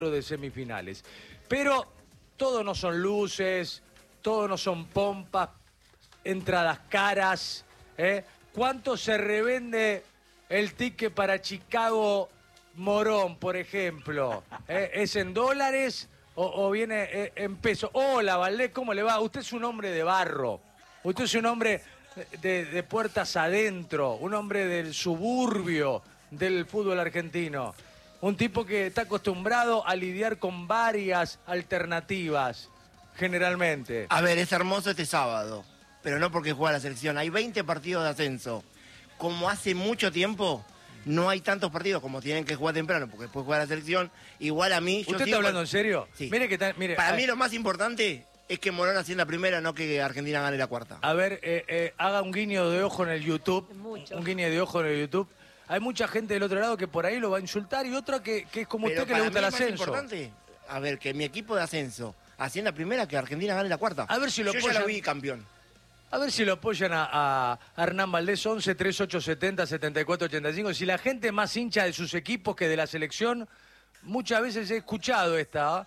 de semifinales. Pero todo no son luces, todo no son pompas, entradas caras. ¿Cuánto se revende el ticket para Chicago Morón, por ejemplo? ¿Es en dólares o viene en pesos? Hola, Valdés, ¿cómo le va? Usted es un hombre de barro. Usted es un hombre de puertas adentro, un hombre del suburbio del fútbol argentino. Un tipo que está acostumbrado a lidiar con varias alternativas, generalmente. A ver, es hermoso este sábado, pero no porque juega la selección. Hay 20 partidos de ascenso. Como hace mucho tiempo, no hay tantos partidos como tienen que jugar temprano, porque después juega la selección. Igual a mí... ¿Usted está hablando en serio? Sí. Mire, para mí lo más importante es que Morón ascienda primera, no que Argentina gane la cuarta. A ver, haga un guiño de ojo en el YouTube. Mucho. Un guiño de ojo en el YouTube. Hay mucha gente del otro lado que por ahí lo va a insultar y otra que es como Pero usted que le gusta el para mí ascenso. es más importante, a ver, que mi equipo de ascenso ascienda primera, que Argentina gane la cuarta. A ver si lo Yo ya apoyan. lo vi campeón. A ver si lo apoyan a Hernán Valdés, 11 3870 7485. Si la gente más hincha de sus equipos que de la selección, muchas veces he escuchado esta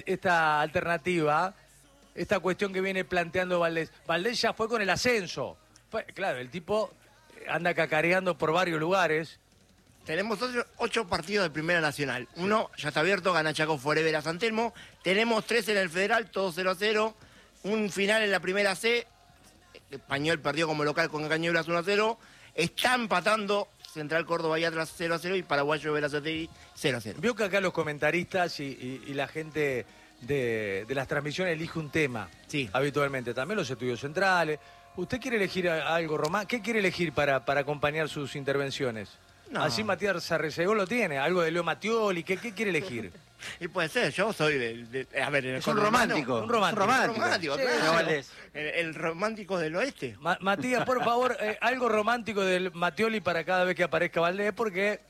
alternativa, esta cuestión que viene planteando Valdés. Valdés ya fue con el ascenso. Claro, el tipo anda cacareando por varios lugares. Tenemos 8 partidos de Primera Nacional. Uno ya está abierto, gana Chaco Forever a San Telmo. Tenemos 3 en el Federal, todos 0-0. Un final en la Primera C. Español perdió como local con Cañuelas 1-0. Está empatando Central Córdoba y Atlas 0-0 y Paraguayo Verazategui 0-0. Vio que acá los comentaristas y la gente de las transmisiones elige un tema. Sí. Habitualmente. También los estudios centrales. ¿Usted quiere elegir algo, Román? ¿Qué quiere elegir para acompañar sus intervenciones? No. Así Matías Sarrecegó lo tiene. Algo de Leo Mattioli. ¿Qué quiere elegir? Y puede ser, yo soy a ver, Es un romántico. Un romántico. Romántico, Sí, claro. No, Valdés. El romántico del oeste. Matías, por favor, algo romántico del Mattioli para cada vez que aparezca Valdés, porque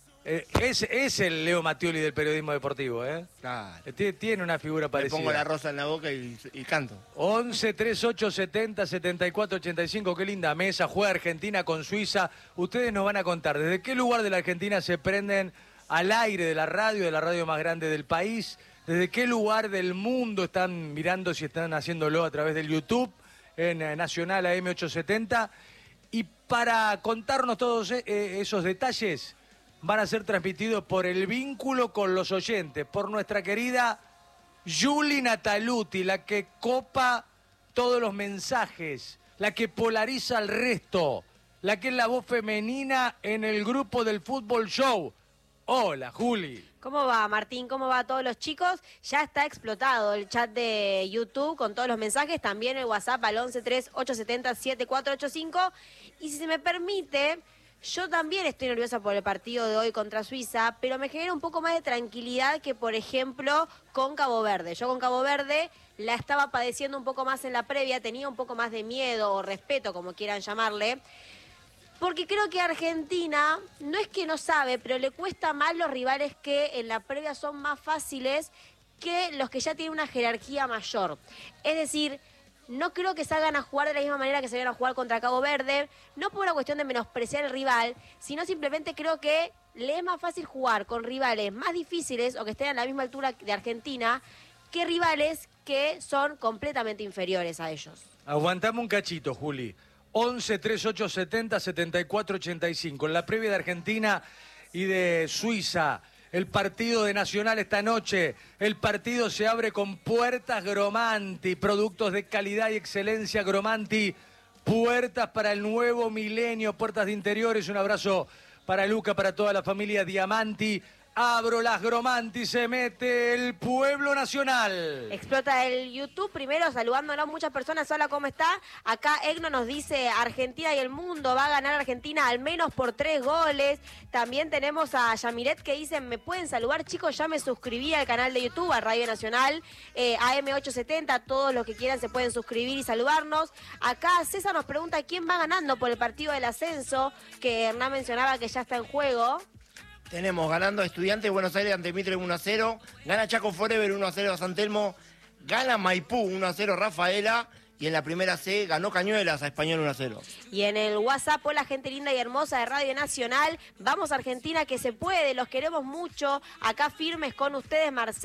es el Leo Mattioli del periodismo deportivo, ¿eh? Claro. Tiene una figura Le parecida. pongo la rosa en la boca y canto. 11 38 70 74 85. Qué linda mesa. Juega Argentina con Suiza. Ustedes nos van a contar desde qué lugar de la Argentina se prenden al aire de la radio más grande del país. Desde qué lugar del mundo están mirando, si están haciéndolo a través del YouTube en Nacional AM870. Y para contarnos todos esos detalles, van a ser transmitidos por el vínculo con los oyentes, por nuestra querida Juli Nataluti, la que copa todos los mensajes, la que polariza al resto, la que es la voz femenina en el grupo del Fútbol Show. Hola, Juli. ¿Cómo va, Martín? ¿Cómo va a todos los chicos? Ya está explotado el chat de YouTube con todos los mensajes, también el WhatsApp al 11 3870 7485. Y si se me permite, yo también estoy nerviosa por el partido de hoy contra Suiza, pero me genera un poco más de tranquilidad que, por ejemplo, con Cabo Verde. Yo con Cabo Verde la estaba padeciendo un poco más en la previa, tenía un poco más de miedo o respeto, como quieran llamarle, porque creo que Argentina, no es que no sabe, pero le cuesta más los rivales que en la previa son más fáciles que los que ya tienen una jerarquía mayor. Es decir, no creo que salgan a jugar de la misma manera que se van a jugar contra Cabo Verde, no por una cuestión de menospreciar al rival, sino simplemente creo que le es más fácil jugar con rivales más difíciles o que estén a la misma altura de Argentina que rivales que son completamente inferiores a ellos. Aguantame un cachito, Juli. 11 38 70 74 85. En la previa de Argentina y de Suiza, el partido de Nacional esta noche. El partido se abre con puertas Gromanti, productos de calidad y excelencia Gromanti. Puertas para el nuevo milenio, puertas de interiores. Un abrazo para Luca, para toda la familia Diamanti. Abro las Gromanti, se mete el pueblo nacional. Explota el YouTube, primero saludándonos muchas personas. Hola, ¿cómo está? Acá Egno nos dice, Argentina y el mundo, va a ganar Argentina al menos por 3 goles. También tenemos a Yamiret que dice, ¿me pueden saludar, chicos? Ya me suscribí al canal de YouTube, a Radio Nacional, AM870, todos los que quieran se pueden suscribir y saludarnos. Acá César nos pregunta quién va ganando por el partido del ascenso, que Hernán mencionaba que ya está en juego. Tenemos ganando a Estudiantes de Buenos Aires ante Mitre 1-0. Gana Chaco Forever 1-0 a San Telmo. Gana Maipú 1-0 Rafaela. y en la primera C ganó Cañuelas a Español 1-0. Y en el WhatsApp, hola gente linda y hermosa de Radio Nacional, vamos Argentina que se puede, los queremos mucho, acá firmes con ustedes, Marcelo.